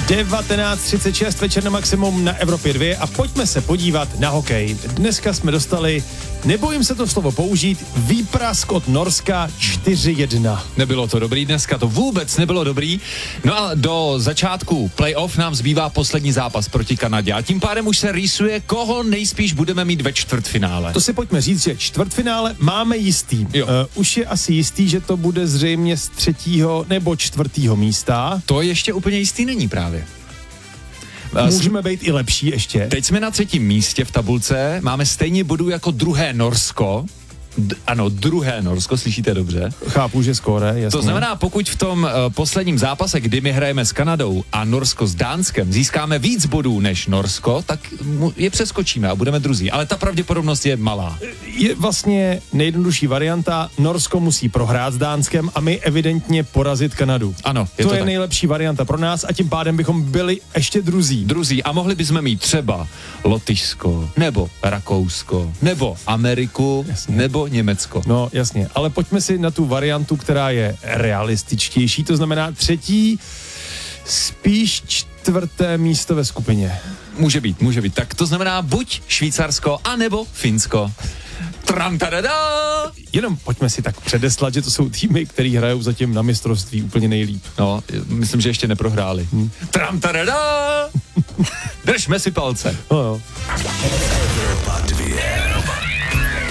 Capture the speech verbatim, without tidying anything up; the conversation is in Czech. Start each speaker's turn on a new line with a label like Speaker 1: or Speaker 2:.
Speaker 1: devatenáct třicet šest večer na Maximum na Evropě dva a pojďme se podívat na hokej. Dneska jsme dostali, nebojím se to slovo použít, výprask od Norska čtyři jedna.
Speaker 2: Nebylo to dobrý dneska, to vůbec nebylo dobrý. No a do začátku playoff nám zbývá poslední zápas proti Kanadě a tím pádem už se rýsuje, koho nejspíš budeme mít ve čtvrtfinále.
Speaker 1: To si pojďme říct, že čtvrtfinále máme jistý. Uh, už je asi jistý, že to bude zřejmě z třetího nebo čtvrtého místa.
Speaker 2: To ještě úplně jistý není právě.
Speaker 1: Můžeme být i lepší ještě.
Speaker 2: Teď jsme na třetím místě v tabulce, máme stejně bodů jako druhé Norsko. D- ano, druhé Norsko, slyšíte dobře?
Speaker 1: Chápu, že skóre, jasně.
Speaker 2: To znamená, pokud v tom uh, posledním zápase, kdy my hrajeme s Kanadou a Norsko s Dánskem, získáme víc bodů než Norsko, tak mu, je přeskočíme a budeme druzí. Ale ta pravděpodobnost je malá.
Speaker 1: Je vlastně nejjednodušší varianta, Norsko musí prohrát s Dánskem a my evidentně porazit Kanadu.
Speaker 2: Ano, je
Speaker 1: to,
Speaker 2: to
Speaker 1: je
Speaker 2: tak.
Speaker 1: nejlepší varianta pro nás a tím pádem bychom byli ještě druzí.
Speaker 2: Druzí a mohli bychom mít třeba Lotyšsko, nebo Rakousko, nebo Ameriku, jasně. nebo Německo.
Speaker 1: No jasně, ale pojďme si na tu variantu, která je realističtější, to znamená třetí, spíš čtvrté místo ve skupině.
Speaker 2: Může být, může být. Tak to znamená buď Švýcarsko, anebo Finsko. Tramtadada!
Speaker 1: Jenom pojďme si tak předeslat, že to jsou týmy, který hrajou zatím na mistrovství úplně nejlíp.
Speaker 2: No, myslím, že ještě neprohráli. Hmm. Tramtadada! Držme si palce.
Speaker 1: No jo.